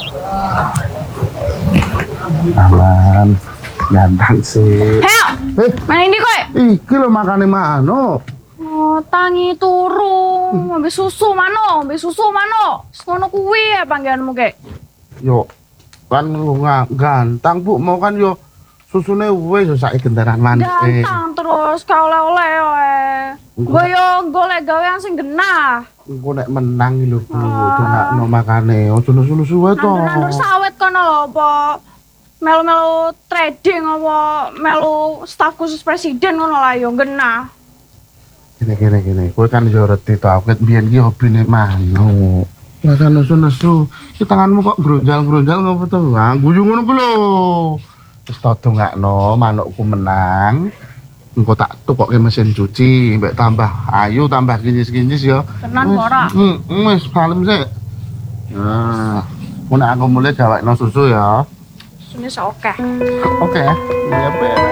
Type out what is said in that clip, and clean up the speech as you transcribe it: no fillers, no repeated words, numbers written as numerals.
Aman, ganteng sih. Heo, mana ini kowe? Iki lho makane mano. Oh, tangi turu, ngombe susu mano, ngono kuwi ya panggilanmu kek. Yo, kan lu ganteng Bu, mau kan yo susune wis sak kendaraan manis. Ganteng terus ka oleh-oleh wae. Gue yo golek gawean sing genah. Engko nek menang iki lho Bu, dongakno makane ojo nusu-nusu wae to. Nandur sawit kono lho apa melu-melu trading apa melu staf khusus presiden ngono lah yo genah. Gini. Kowe kan yo reti to, aku biyen iki hobine manu. Lah kan nesu-nesu, ki tanganmu kok gronjal-gronjal ngopo to? Ah, guyu ngono ku lho. Wis to dongakno manukku menang. Engko tak tukokke mesin cuci, mbek tambah ayu, tambah kinyis-kinyis ya. Tenan ora? Wis kalem sik. Nah, mun aku mulai gawekno susu ya. Susune sok akeh. Oke, ya.